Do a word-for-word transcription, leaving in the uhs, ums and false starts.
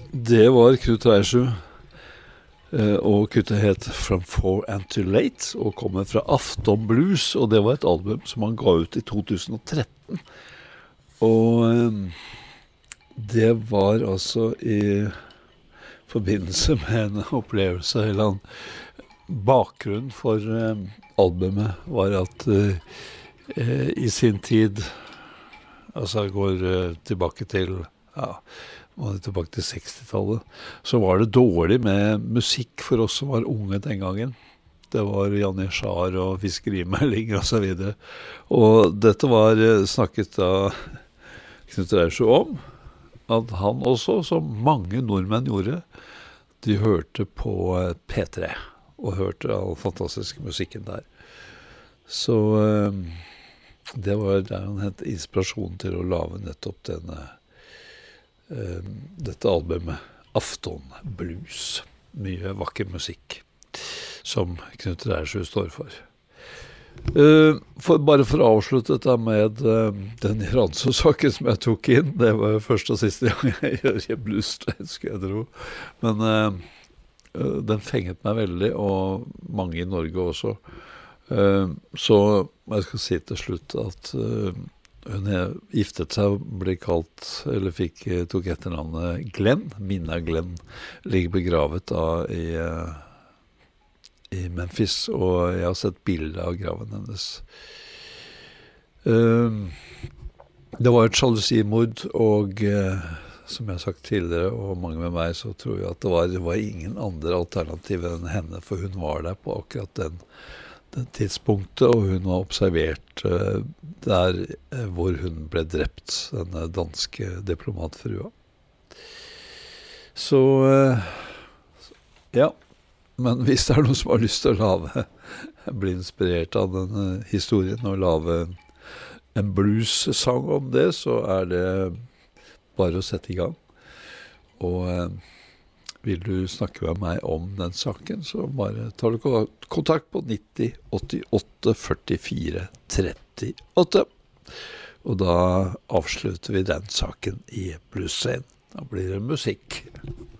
Det var Knut Reiersrud, og kuttet het From Four and Too Late, og kommer fra Afton Blues, og det var et album som han ga ut i to tusen og tretten. Og det var altså i forbindelse med en opplevelse, eller en bakgrunn for albumet var at eh, i sin tid, altså jeg går eh, tilbake til, ja, var tilbake til sekstitallet, så var det dårlig med musikk for oss som var unge den gangen. Det var Janne Schar og fiskerimeldinger og så videre. Og dette var snakket da Knut Reiersrud om, at han også, som mange nordmenn gjorde, de hørte på P tre, og hørte all fantastiske musikken der. Så det var der han hentet inspirasjon til å lage nettopp denne Uh, dette albumet Afton Blues, mye vakker musikk som Knut Reiersrud står for. Uh, for bare for å avslutte dette med uh, den Ranso-saken som jeg tok inn, det var første og siste gang jeg gjør i blues-strein, skulle jeg tro, men uh, uh, den fenget meg veldig, og mange i Norge også. Uh, så jeg skal si til slutt at uh, hun giftet seg og ble kalt, eller fikk, tok etternavnet Glenn, Minna Glenn, ligger begravet da i, i Memphis, og jeg har sett bilder av graven hennes. Det var et jalousimord, og som jeg har sagt tidligere, og mange med meg, så tror jeg at det var, det var ingen andre alternativer enn henne, for hun var der på akkurat den det tidspunktet, og hun var observert uh, der uh, hvor hun ble drept, denne danske diplomatfrua. Så, uh, ja, men hvis det er noen som har lyst til å lave, bli inspirert av denne historien, og lave en blues-sang om det, så er det bare å sette i gang. Og uh, vil du snakke med meg om den saken, så bare tar du kontakt på nitti åttiåtte førtifire trettiåtte. Og da avslutter vi den saken i blues-scenen. Da blir det musikk.